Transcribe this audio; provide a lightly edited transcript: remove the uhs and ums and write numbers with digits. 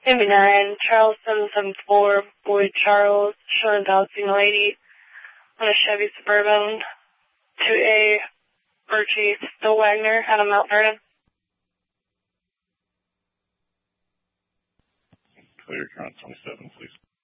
MB9, Charles 774, Boyd Charles, showing bouncing lady on a Chevy Suburban 2A Birchie Still Wagner out of Mount Vernon. Clear, current 27, please.